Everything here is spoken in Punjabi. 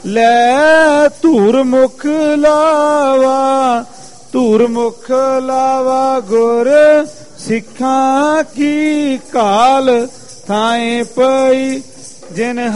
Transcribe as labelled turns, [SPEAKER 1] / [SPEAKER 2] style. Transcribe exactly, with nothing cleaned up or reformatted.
[SPEAKER 1] ਲੈ ਧੂਰ ਮੁਖ ਲਾਵਾ, ਧੂਰ ਮੁਖ ਲਾਵਾ ਗੁਰ ਸਿੱਖਾਂ ਕੀ ਕਾਲ ਥਾਏ ਪਈ ਜਿਨ